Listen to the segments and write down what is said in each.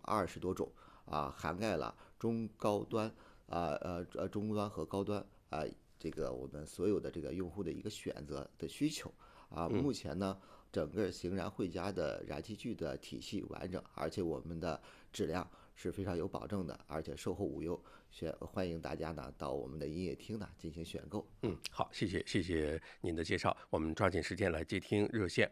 20多种涵盖了中高端中端和高端这个我们所有的这个用户的一个选择的需求目前呢，整个型燃汇加的燃气具的体系完整，而且我们的质量是非常有保证的，而且售后无忧。欢迎大家呢到我们的营业厅呢进行选购。 好，谢谢您的介绍。我们抓紧时间来接听热线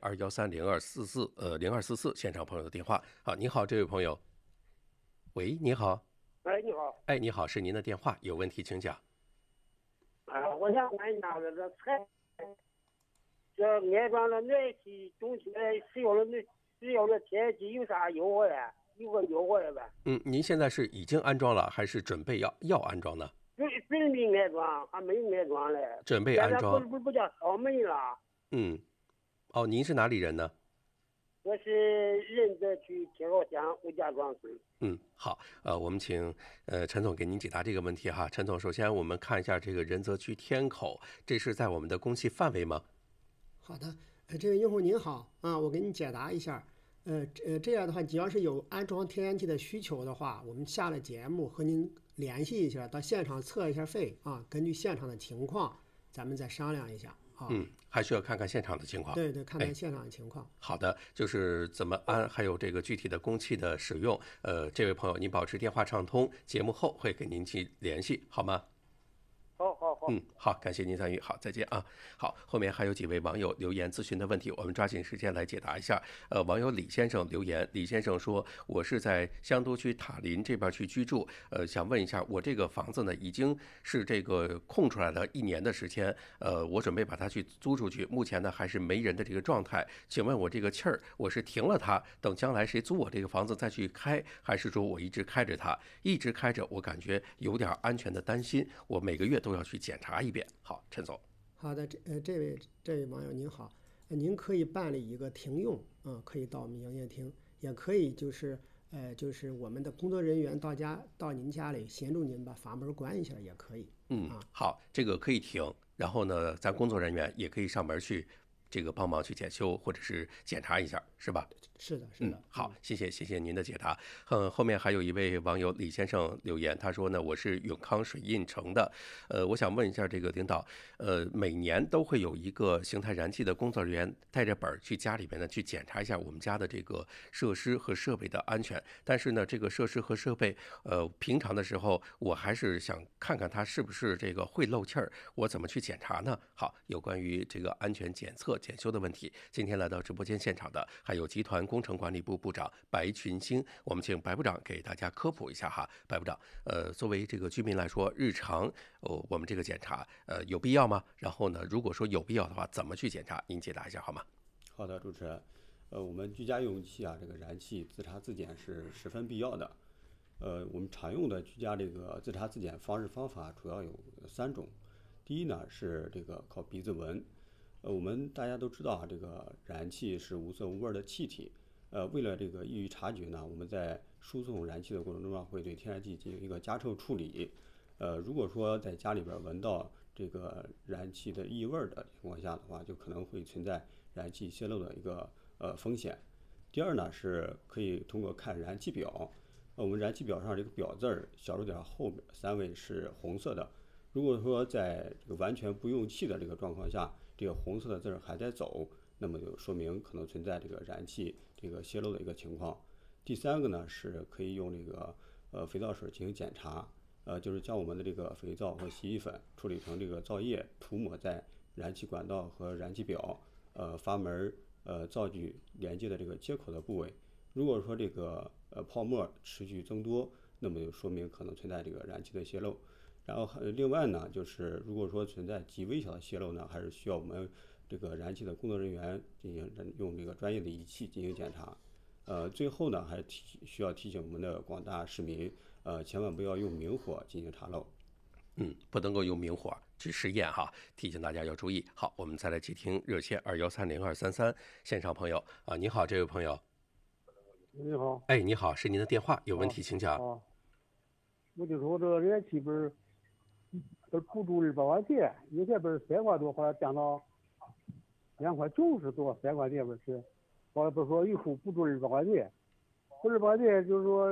213-0244现场朋友的电话。好，你好，这位朋友。喂，你好。 哎，你好。 哎，你好，是您的电话，有问题请讲。 我想问一下这个这安装了暖气中期使用的天气有啥优惠啊？有个优惠呗？ 您现在是已经安装了，还是准备要安装呢？ 准备安装，还没安装嘞。 准备安装。 现在不叫烧煤了。 您是哪里人呢？ 我是仁德区铁口乡吴家庄村。 好，我们请陈总给您解答这个问题哈。陈总，首先我们看一下这个仁泽区天口，这是在我们的供气范围吗？ 好的，这位用户您好我给你解答一下。这样的话，只要是有安装天然气的需求的话，我们下了节目和您联系一下，到现场测一下费根据现场的情况，咱们再商量一下。 还需要看看现场的情况。 对，看看现场的情况。 好的，就是怎么安，还有这个具体的供气的使用。这位朋友，您保持电话畅通，节目后会跟您去联系，好吗？ 好。 好，感谢您参与，好，再见啊。好，后面还有几位网友留言咨询的问题，我们抓紧时间来解答一下。网友李先生留言，李先生说，我是在香都区塔林这边去居住，想问一下，我这个房子呢已经是这个空出来了1年的时间，我准备把它去租出去，目前呢还是没人的这个状态，请问我这个气儿，我是停了它，等将来谁租我这个房子再去开，还是说我一直开着它，一直开着，我感觉有点安全的担心，我每个月都要去检查一遍。好，陈总。 好的，这位网友您好，您可以办理一个停用，可以到我们营业厅，也可以就是我们的工作人员到您家里协助您把阀门关一下也可以。 好，这个可以停，然后呢，咱工作人员也可以上门去这个帮忙去检修或者是检查一下，是吧？ 是的。 好，谢谢您的解答。后面还有一位网友李先生留言，他说呢，我是永康水印城的，我想问一下这个领导，每年都会有一个邢台燃气的工作人员带着本去家里边呢去检查一下我们家的这个设施和设备的安全，但是呢，这个设施和设备，平常的时候我还是想看看它是不是这个会漏气儿，我怎么去检查呢？好，有关于这个安全检测检修的问题，今天来到直播间现场的还有集团工程管理部部长白群星，我们请白部长给大家科普一下哈。白部长，作为这个居民来说，日常我们这个检查有必要吗？然后呢，如果说有必要的话，怎么去检查？您解答一下好吗？ 好的，主持人，我们居家用气这个燃气自查自检是十分必要的。我们常用的居家这个自查自检方式方法主要有3种。第一呢是这个靠鼻子闻。我们大家都知道这个燃气是无色无味的气体。为了这个易于察觉呢，我们在输送燃气的过程中会对天然气进行一个加臭处理。如果说在家里边闻到这个燃气的异味的情况下的话，就可能会存在燃气泄漏的一个风险。第二呢是可以通过看燃气表，我们燃气表上这个表字儿小数点后3位是红色的。如果说在这个完全不用气的这个状况下，这个红色的字儿还在走，那么就说明可能存在这个燃气这个泄漏的一个情况。第3个呢是可以用这个肥皂水进行检查，就是将我们的这个肥皂和洗衣粉处理成这个皂液，涂抹在燃气管道和燃气表、阀门、灶具连接的这个接口的部位。如果说这个泡沫持续增多，那么就说明可能存在这个燃气的泄漏。然后另外呢，就是如果说存在极微小的泄漏呢，还是需要我们这个燃气的工作人员进行用这个专业的仪器进行检查。最后呢，还需要提醒我们的广大市民，千万不要用明火进行查漏。 不能够用明火去实验哈，提醒大家要注意。好，我们再来接听热线2130233现场朋友你好，这位朋友。 你好。 哎，你好，是您的电话，有问题请讲。 我就说这个燃气不补助200块钱，以前不是3块多，后来降到2.90块多，3块钱不是，后来不是说一户补助200块钱，不是200块钱就是说